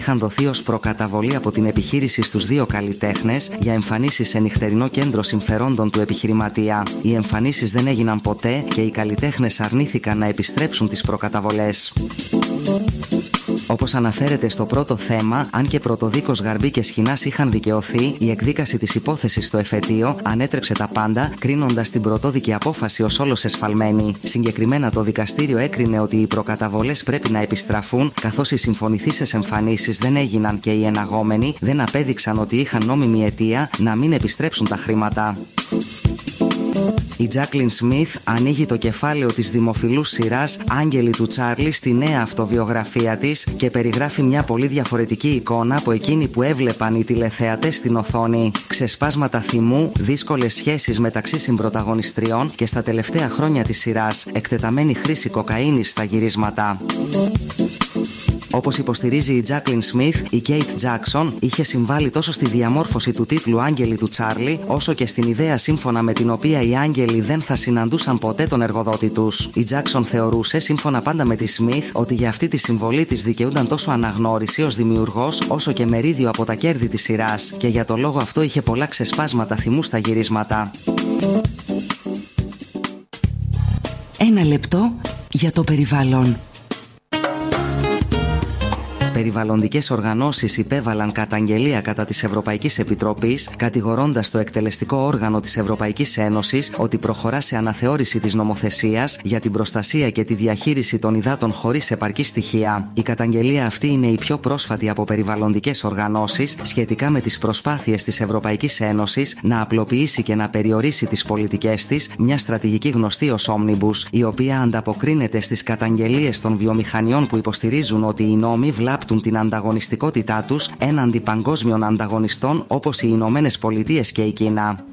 είχαν δοθεί ως προκαταβολή από την επιχείρηση στους δύο καλλιτέχνες για εμφανίσεις σε νυχτερινό κέντρο συμφερόντων του επιχειρηματία. Οι εμφανίσεις δεν έγιναν ποτέ και οι καλλιτέχνες αρνήθηκαν να επιστρέψουν τις προκαταβολές. Όπως αναφέρεται στο πρώτο θέμα, αν και πρωτοδίκος Γαρμπή και Σχοινάς είχαν δικαιωθεί, η εκδίκαση της υπόθεσης στο εφετείο ανέτρεψε τα πάντα, κρίνοντας την πρωτόδικη απόφαση ως όλος εσφαλμένη. Συγκεκριμένα, το δικαστήριο έκρινε ότι οι προκαταβολές πρέπει να επιστραφούν, καθώς οι συμφωνηθήσεις εμφανίσεις δεν έγιναν και οι εναγόμενοι δεν απέδειξαν ότι είχαν νόμιμη αιτία να μην επιστρέψουν τα χρήματα. Η Τζάκλιν Σμιθ ανοίγει το κεφάλαιο της δημοφιλούς σειράς «Άγγελοι του Τσάρλι» στη νέα αυτοβιογραφία της και περιγράφει μια πολύ διαφορετική εικόνα από εκείνη που έβλεπαν οι τηλεθεατές στην οθόνη. Ξεσπάσματα θυμού, δύσκολες σχέσεις μεταξύ συμπρωταγωνιστριών και στα τελευταία χρόνια της σειράς, εκτεταμένη χρήση κοκαίνης στα γυρίσματα. Όπως υποστηρίζει η Τζάκλιν Σμιθ, η Κέιτ Τζάκσον είχε συμβάλει τόσο στη διαμόρφωση του τίτλου «Άγγελοι του Τσάρλι», όσο και στην ιδέα σύμφωνα με την οποία οι άγγελοι δεν θα συναντούσαν ποτέ τον εργοδότη τους. Η Τζάκσον θεωρούσε, σύμφωνα πάντα με τη Σμιθ, ότι για αυτή τη συμβολή της δικαιούνταν τόσο αναγνώριση ως δημιουργός, όσο και μερίδιο από τα κέρδη της σειράς, και για το λόγο αυτό είχε πολλά ξεσπάσματα θυμού στα γυρίσματα. Ένα λεπτό για το περιβάλλον. Περιβαλλοντικές οργανώσεις υπέβαλαν καταγγελία κατά της Ευρωπαϊκής Επιτροπής, κατηγορώντας το εκτελεστικό όργανο της Ευρωπαϊκής Ένωσης ότι προχωρά σε αναθεώρηση της νομοθεσίας για την προστασία και τη διαχείριση των υδάτων χωρίς επαρκή στοιχεία. Η καταγγελία αυτή είναι η πιο πρόσφατη από περιβαλλοντικές οργανώσεις σχετικά με τις προσπάθειες της Ευρωπαϊκής Ένωσης να απλοποιήσει και να περιορίσει τις πολιτικές της, μια στρατηγική γνωστή ως Omnibus, η οποία ανταποκρίνεται στις καταγγελίες των βιομηχανιών που υποστηρίζουν ότι οι νόμοι βλάπτουν την ανταγωνιστικότητά τους έναντι παγκόσμιων ανταγωνιστών όπως οι Ηνωμένες Πολιτείες και η Κίνα.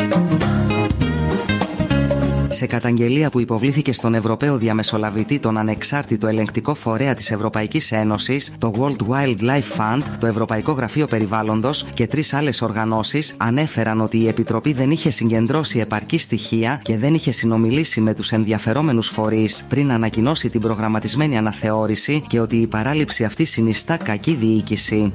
Σε καταγγελία που υποβλήθηκε στον Ευρωπαίο Διαμεσολαβητή, τον ανεξάρτητο ελεγκτικό φορέα της Ευρωπαϊκής Ένωσης, το World Wildlife Fund, το Ευρωπαϊκό Γραφείο Περιβάλλοντος και 3 άλλες οργανώσεις ανέφεραν ότι η Επιτροπή δεν είχε συγκεντρώσει επαρκή στοιχεία και δεν είχε συνομιλήσει με τους ενδιαφερόμενους φορείς πριν ανακοινώσει την προγραμματισμένη αναθεώρηση και ότι η παράληψη αυτή συνιστά κακή διοίκηση.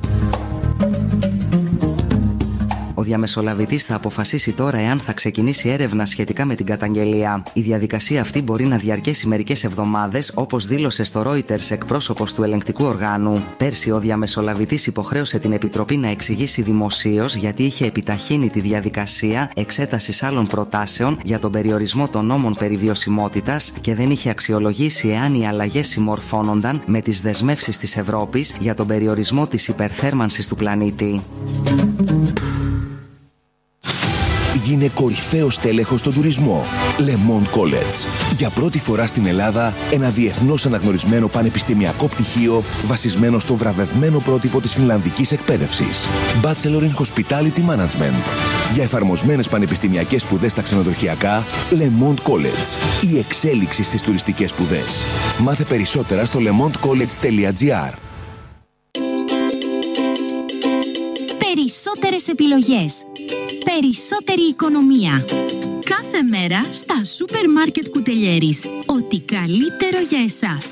Ο διαμεσολαβητής θα αποφασίσει τώρα εάν θα ξεκινήσει έρευνα σχετικά με την καταγγελία. Η διαδικασία αυτή μπορεί να διαρκέσει μερικές εβδομάδες, όπως δήλωσε στο Reuters εκπρόσωπος του ελεγκτικού οργάνου. Πέρσι, ο διαμεσολαβητής υποχρέωσε την Επιτροπή να εξηγήσει δημοσίως γιατί είχε επιταχύνει τη διαδικασία εξέτασης άλλων προτάσεων για τον περιορισμό των νόμων περί βιωσιμότητας και δεν είχε αξιολογήσει εάν οι αλλαγές συμμορφώνονταν με τις δεσμεύσεις της Ευρώπης για τον περιορισμό της υπερθέρμανσης του πλανήτη. Γίνε κορυφαίος τέλεχος στον τουρισμό. Le Monde College. Για πρώτη φορά στην Ελλάδα, ένα διεθνώς αναγνωρισμένο πανεπιστημιακό πτυχίο βασισμένο στο βραβευμένο πρότυπο της φινλανδικής εκπαίδευσης. Bachelor in Hospitality Management. Για εφαρμοσμένες πανεπιστημιακές σπουδές στα ξενοδοχειακά, Le Monde College. Η εξέλιξη στις τουριστικές σπουδές. Μάθε περισσότερα στο lemondecollege.gr. Περισσότερες επιλογές. Περισσότερη οικονομία. Κάθε μέρα στα σούπερ μάρκετ Κουτελιέρης. Ό,τι καλύτερο για εσάς.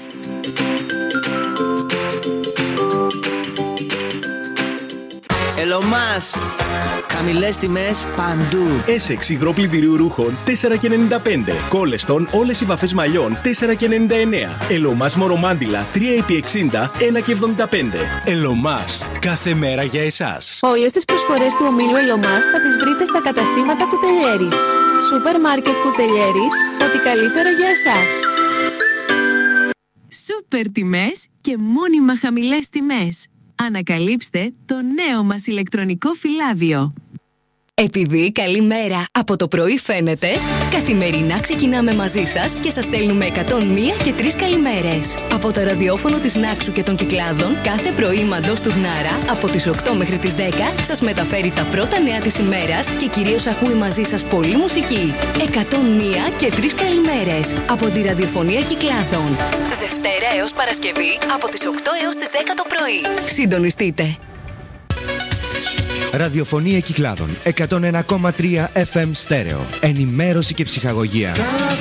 Ελομάς. Χαμηλές τιμές παντού. Essex υγρό πλυντηρίου ρούχων 4,95. Κόλεστον όλες οι βαφές μαλλιών 4,99. Ελομάς μορομάντιλα 3x60 1,75. Ελομάς. Κάθε μέρα για εσάς. Όλες τις προσφορές του ομίλου Ελομάς θα τις βρείτε στα καταστήματα Κουτελιέρης. Σούπερ μάρκετ Κουτελιέρης. Ό,τι καλύτερο για εσάς. Σούπερ τιμές και μόνιμα χαμηλές τιμές. Ανακαλύψτε το νέο μας ηλεκτρονικό φυλάδιο. Επειδή καλή μέρα από το πρωί φαίνεται, καθημερινά ξεκινάμε μαζί σας και σας στέλνουμε 101 και 3 καλημέρες. Από το ραδιόφωνο της Νάξου και των Κυκλάδων, κάθε πρωί Μαντός του Γνάρα, από τις 8 μέχρι τις 10, σας μεταφέρει τα πρώτα νέα της ημέρας και κυρίως ακούει μαζί σας πολλή μουσική. 101 και 3 καλημέρες από τη ραδιοφωνία Κυκλάδων. Δευτέρα έως Παρασκευή, από τις 8 έως τις 10 το πρωί. Συντονιστείτε. Ραδιοφωνία Κυκλάδων 101,3 FM στέρεο. Ενημέρωση και ψυχαγωγία.